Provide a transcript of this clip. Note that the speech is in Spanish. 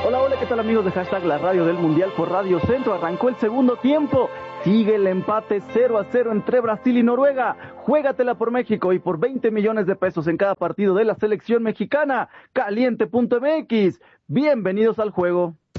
Hola, hola, ¿qué tal amigos de hashtag La Radio del Mundial por Radio Centro? Arrancó el segundo tiempo, sigue el empate 0-0 entre Brasil y Noruega. Juégatela por México y por 20 millones de pesos en cada partido de la selección mexicana. Caliente.mx, bienvenidos al juego.